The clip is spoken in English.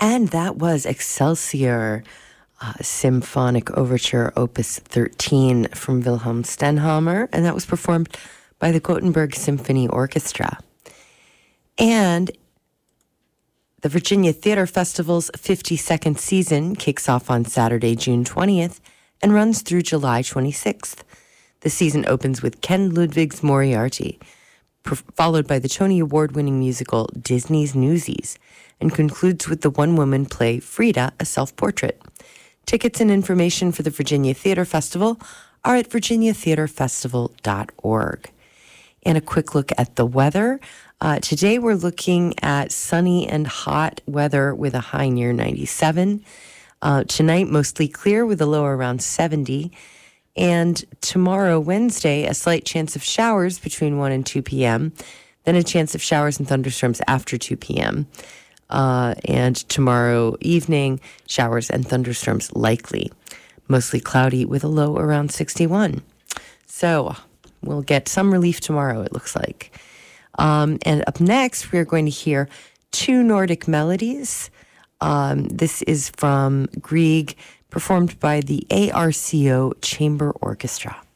And that was Excelsior, Symphonic Overture, Opus 13 from Wilhelm Stenhamer, and that was performed by the Gothenburg Symphony Orchestra. And the Virginia Theater Festival's 52nd season kicks off on Saturday, June 20th, and runs through July 26th. The season opens with Ken Ludwig's Moriarty, followed by the Tony Award-winning musical Disney's Newsies, and concludes with the one-woman play Frida, a Self-Portrait. Tickets and information for the Virginia Theater Festival are at virginiatheaterfestival.org. And a quick look at the weather. Today we're looking at sunny and hot weather with a high near 97. Tonight, mostly clear with a low around 70. And tomorrow, Wednesday, a slight chance of showers between 1 and 2 p.m., then a chance of showers and thunderstorms after 2 p.m., and tomorrow evening, showers and thunderstorms likely. Mostly cloudy with a low around 61. So we'll get some relief tomorrow, it looks like. And up next, we're going to hear two Nordic melodies. This is from Grieg, performed by the ARCO Chamber Orchestra.